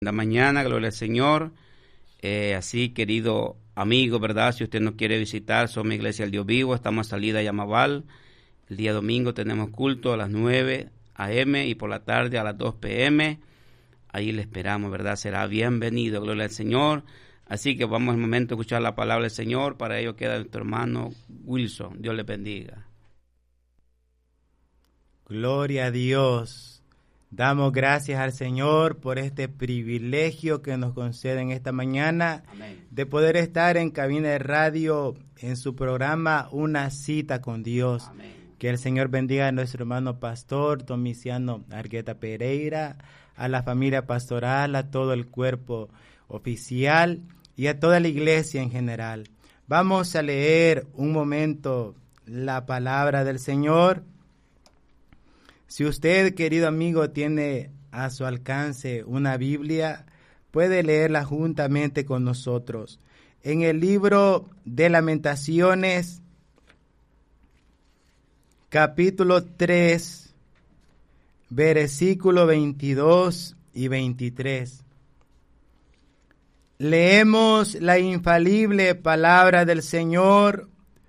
La mañana, gloria al Señor. Así, querido amigo, ¿verdad? Si usted nos quiere visitar, somos Iglesia del Dios Vivo, estamos a salida de Yamabal. El día domingo tenemos culto a las 9 a.m. y por la tarde a las 2 p.m. Ahí le esperamos, ¿verdad? Será bienvenido, gloria al Señor. Así que vamos al momento a escuchar la palabra del Señor. Para ello queda nuestro hermano Wilson. Dios le bendiga. Gloria a Dios. Damos gracias al Señor por este privilegio que nos concede en esta mañana. Amén. De poder estar en cabina de radio en su programa Una Cita con Dios. Amén. Que el Señor bendiga a nuestro hermano pastor Domiciano Argueta Pereira, a la familia pastoral, a todo el cuerpo oficial y a toda la iglesia en general. Vamos a leer un momento la palabra del Señor. Si usted, querido amigo, tiene a su alcance una Biblia, puede leerla juntamente con nosotros. En el libro de Lamentaciones, capítulo 3, versículo 22 y 23. Leemos la infalible palabra del Señor,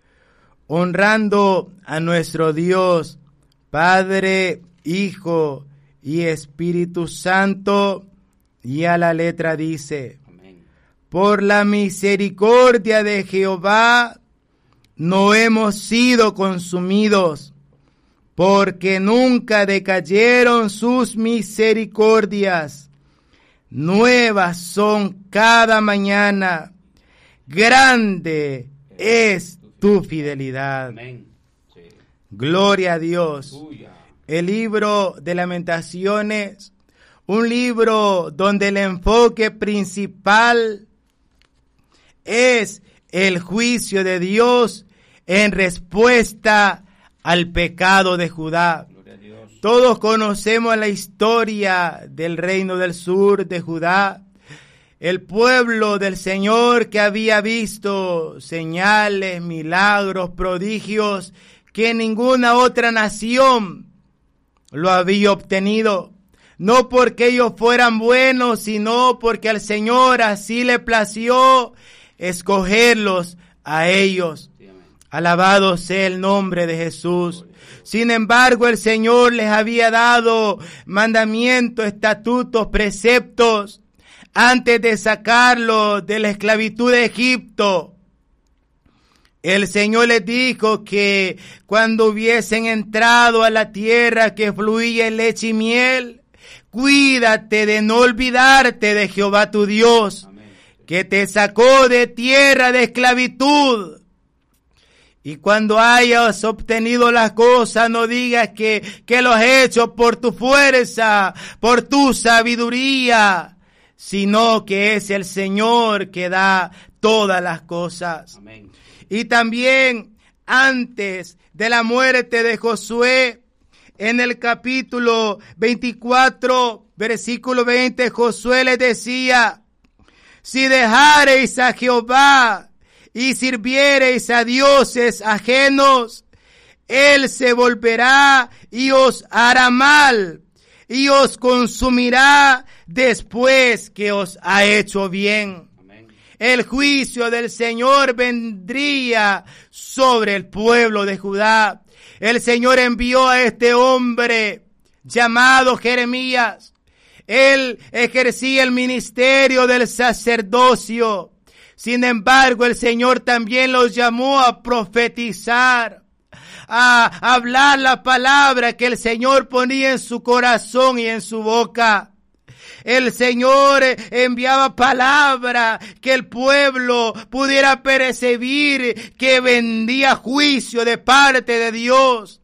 honrando a nuestro Dios, Padre, Hijo y Espíritu Santo, y a la letra dice: Amén. Por la misericordia de Jehová no hemos sido consumidos, porque nunca decayeron sus misericordias. Nuevas son cada mañana, grande es tu fidelidad. Amén. Gloria a Dios. El libro de Lamentaciones, un libro donde el enfoque principal es el juicio de Dios en respuesta al pecado de Judá. Todos conocemos la historia del reino del sur de Judá, el pueblo del Señor que había visto señales, milagros, prodigios que ninguna otra nación lo había obtenido, no porque ellos fueran buenos, sino porque al Señor así le plació escogerlos a ellos. Alabado sea el nombre de Jesús. Sin embargo, el Señor les había dado mandamientos, estatutos, preceptos, antes de sacarlos de la esclavitud de Egipto. El Señor les dijo que cuando hubiesen entrado a la tierra que fluía en leche y miel, cuídate de no olvidarte de Jehová tu Dios, Amén, que te sacó de tierra de esclavitud. Y cuando hayas obtenido las cosas, no digas que lo has hecho por tu fuerza, por tu sabiduría, sino que es el Señor que da todas las cosas. Amén. Y también antes de la muerte de Josué, en el capítulo 24, versículo 20, Josué les decía: si dejareis a Jehová y sirviereis a dioses ajenos, Él se volverá y os hará mal, y os consumirá después que os ha hecho bien. El juicio del Señor vendría sobre el pueblo de Judá. El Señor envió a este hombre llamado Jeremías. Él ejercía el ministerio del sacerdocio. Sin embargo, el Señor también los llamó a profetizar, a hablar la palabra que el Señor ponía en su corazón y en su boca. El Señor enviaba palabra que el pueblo pudiera percibir que vendía juicio de parte de Dios,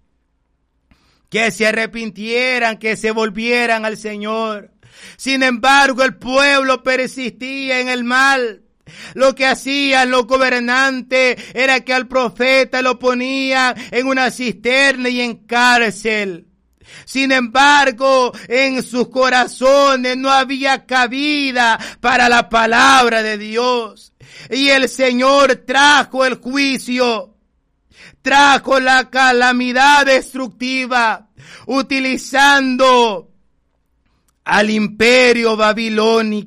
que se arrepintieran, que se volvieran al Señor. Sin embargo, el pueblo persistía en el mal. Lo que hacían los gobernantes era que al profeta lo ponían en una cisterna y en cárcel. Sin embargo, en sus corazones no había cabida para la palabra de Dios. Y el Señor trajo el juicio, trajo la calamidad destructiva, utilizando al imperio babilónico